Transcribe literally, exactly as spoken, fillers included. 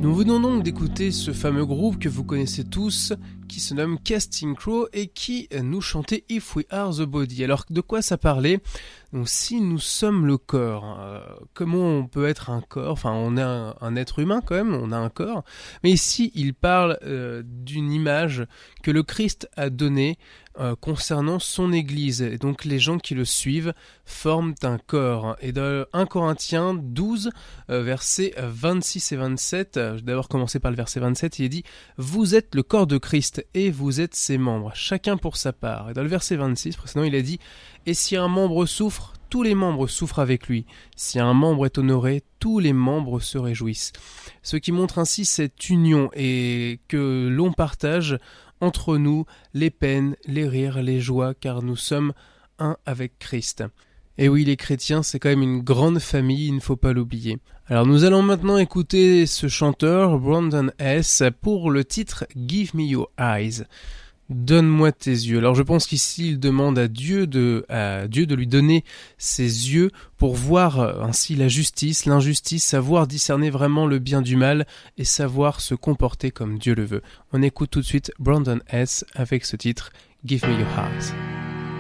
Nous venons donc d'écouter ce fameux groupe que vous connaissez tous, qui se nomme Casting Crow et qui nous chantait If We Are The Body. Alors de quoi ça parlait ? Donc si nous sommes le corps, euh, comment on peut être un corps ? Enfin on est un, un être humain quand même, on a un corps. Mais ici il parle euh, d'une image que le Christ a donnée euh, concernant son église. Et donc les gens qui le suivent forment un corps. Et dans premier Corinthiens douze, euh, versets vingt-six et vingt-sept, je vais d'abord commencer par le verset vingt-sept, il est dit « Vous êtes le corps de Christ et vous êtes ses membres, chacun pour sa part. » Et dans le verset vingt-six précédent, il a dit « Et si un membre souffre, tous les membres souffrent avec lui. Si un membre est honoré, tous les membres se réjouissent. » Ce qui montre ainsi cette union et que l'on partage entre nous les peines, les rires, les joies, car nous sommes un avec Christ. Et oui, les chrétiens, c'est quand même une grande famille, il ne faut pas l'oublier. Alors nous allons maintenant écouter ce chanteur, Brandon S., pour le titre « Give me your eyes ». Donne-moi tes yeux. Alors je pense qu'ici il demande à Dieu de, à Dieu de lui donner ses yeux pour voir ainsi la justice, l'injustice, savoir discerner vraiment le bien du mal et savoir se comporter comme Dieu le veut. On écoute tout de suite Brandon S. avec ce titre « Give me your eyes ».